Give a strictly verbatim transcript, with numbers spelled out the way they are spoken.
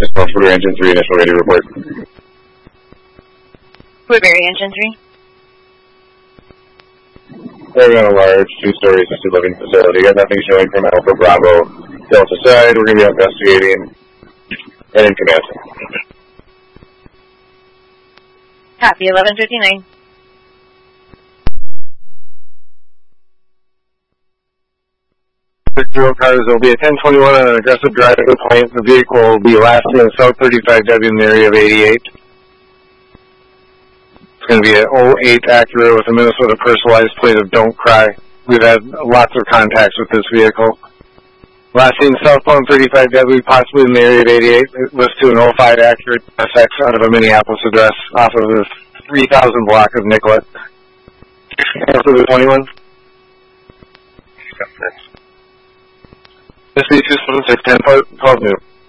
This is Woodbury Engine three, initial ready report. Woodbury Engine three. We're in a large two-story assisted living facility. Got nothing showing from Alpha Bravo Delta side. We're going to be investigating and in command. Copy, eleven fifty-nine. Zero cars, there will be a ten twenty-one on an aggressive driving complaint. The vehicle will be last in South thirty-five W in the area of eighty-eight. It's going to be an oh eight Acura with a Minnesota personalized plate of Don't Cry. We've had lots of contacts with this vehicle. Last seen southbound thirty-five W, possibly in the area of eighty-eight. It was to an oh five Acura S X out of a Minneapolis address off of the three thousand block of Nicollet. After the twenty-one. S B two seven six ten twelve new.